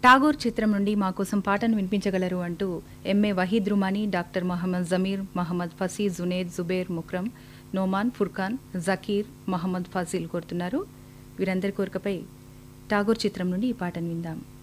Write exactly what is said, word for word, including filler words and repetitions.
ఠాగూర్ చిత్రం నుండి మా కోసం పాటను వినిపించగలరు అంటూ MA Waheed Rumani, doctor Mohammed Zameer, Mohammed Fasi, Junaid, Zubair, Mukram, Noman, Furqan, Zakir, Mohammed fossil కోరుతున్నారు. వీరందరి కోరికపై ఠాగూర్ చిత్రం నుండి ఈ పాటను విందాం.